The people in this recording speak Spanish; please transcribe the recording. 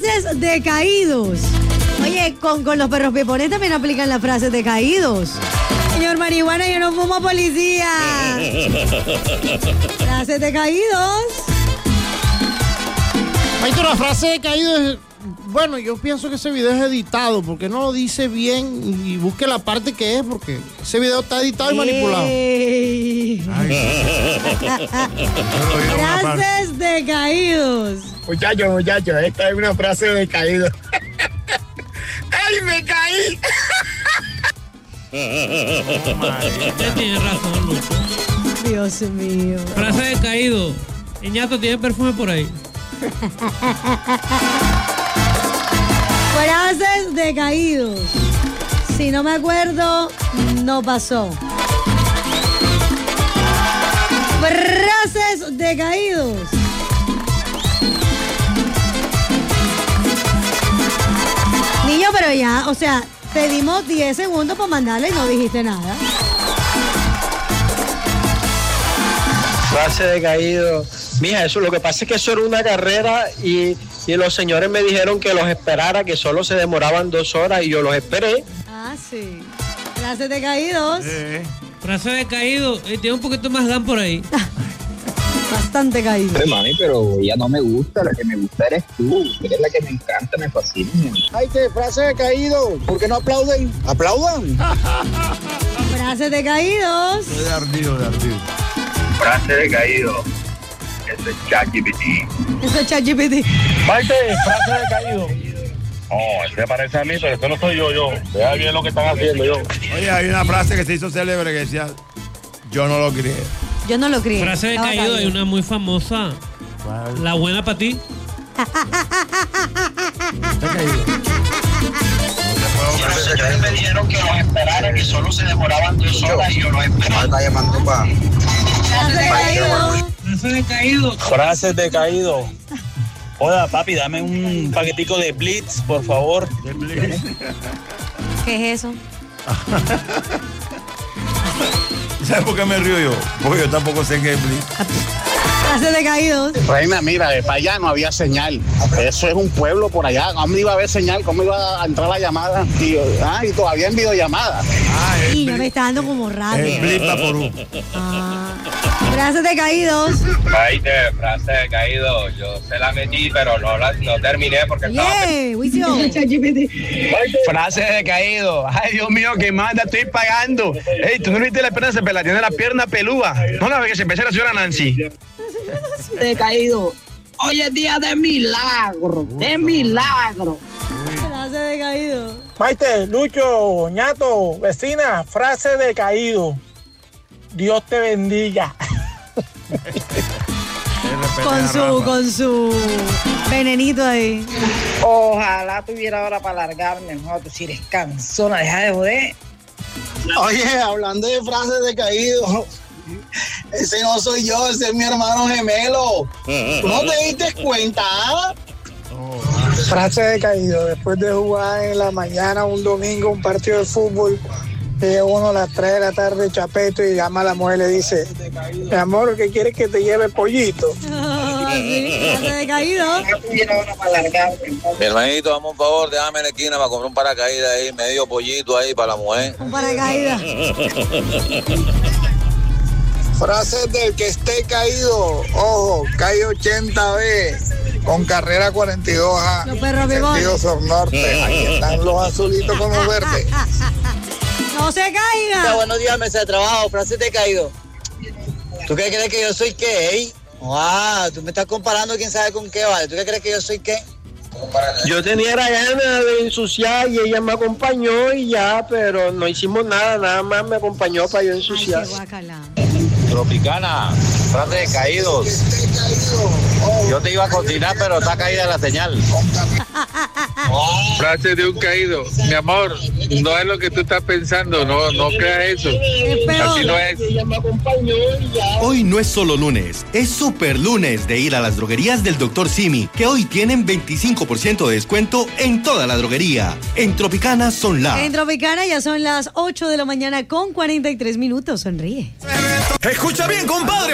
Frases de caídos. Oye, con los perros pipones también aplican las frases de caídos. Señor marihuana, yo no fumo, policía. Frases de caídos. Maestro, la frase de caídos es... Bueno, yo pienso que ese video es editado porque no lo dice bien y busque la parte que es porque ese video está editado y manipulado. Frases de caídos. Muchachos, esta es una frase de caído. ¡Ay, me caí! Usted tiene razón, Lucho. Dios mío. Frase de caído. Ñato, ¿tiene perfume por ahí? Frases de caídos. Si no me acuerdo, no pasó. Frases de caídos. Niño, pero ya, o sea, te dimos 10 segundos para mandarle y no dijiste nada. Frase de caído. Mija, eso lo que pasa es que eso era una carrera y los señores me dijeron que los esperara, que solo se demoraban 2 horas y yo los esperé. Ah, sí. Frases de caídos. Frase de caído. Tiene un poquito más gan por ahí. Bastante caído. Mami, pero ella no me gusta, la que me gusta eres tú. Eres la que me encanta, me fascina. Ay, qué frase de caído. ¿Por qué no aplauden? ¿Aplaudan? Frases de caídos. De ardido. Frase de caído. Eso es ChatGPT. Eso es ChatGPT. Maite, frase de caído. Oh, ese parece a mí, pero esto no soy yo. Vea bien lo que están haciendo yo. Oye, hay una frase que se hizo célebre que decía, yo no lo crié. Yo no lo crié. Frase de caído, hay una muy famosa. La buena para ti. Los señores me dijeron que los esperaran, que solo se demoraban 2 horas y yo los esperé. Está llamando para... Frase de caído. Frases de caído. Hola, papi, dame un paquetico de Blitz, por favor. ¿Qué es eso? ¿Sabes por qué me río yo? Porque yo tampoco sé qué es Blitz. Frases de caídos. Reina, mira, para allá no había señal. Eso es un pueblo por allá. ¿Cómo iba a haber señal? ¿Cómo iba a entrar la llamada? Y todavía en videollamada. Y ya me está dando como rabia. Es Blitz por uno. Frases de caídos. Maite, frase de caído. Yo se la metí, pero no terminé porque Wicio. Frase de caído. Ay, Dios mío, qué manda, estoy pagando. Ey, tú no viste la pierna, se pela, tiene la pierna pelúa. No la ve que se empezó la señora Nancy. De caído. Hoy es día de milagro, de milagro. Frase de caído. Maite, Lucho, Ñato, vecina, frase de caído. Dios te bendiga. Con su venenito ahí. Ojalá tuviera hora para largarme. No, tú si eres cansona, deja de joder. Oye, hablando de frases de caído, ese no soy yo, ese es mi hermano gemelo. ¿Tú no te diste cuenta? Frase de caído. Después de jugar en la mañana un domingo un partido de fútbol, llega uno a las 3 de la tarde chapeto y llama a la mujer y le dice, mi amor, ¿qué quieres que te lleve pollito? Sí, frase de caído. Mi hermanito, dame un favor, déjame en la esquina para comprar un paracaídas ahí, medio pollito ahí para la mujer. Un paracaídas. Frases del que esté caído. Ojo, cae 80 veces. Con carrera 42A. Los perros vivos. Sentido Sur Norte. Ahí están los azulitos con los verdes. No se caiga. Buenos días, mesa de trabajo. Frase de caído. ¿Tú qué crees que yo soy qué, tú me estás comparando quién sabe con qué, vale. ¿Tú qué crees que yo soy qué? Yo tenía la gana de ensuciar y ella me acompañó y ya, pero no hicimos nada más me acompañó para yo ensuciar. Ay, qué guacala. Tropicana, frase de caídos. Yo te iba a continuar, pero está caída la señal. Frase de un caído. Mi amor, no es lo que tú estás pensando, no creas eso. Así no es. Hoy no es solo lunes, es super lunes de ir a las droguerías del Dr. Simi, que hoy tienen 25% de descuento en toda la droguería. En Tropicana son las... En Tropicana ya son las 8 de la mañana con 43 minutos. Sonríe. Escucha bien, compadre.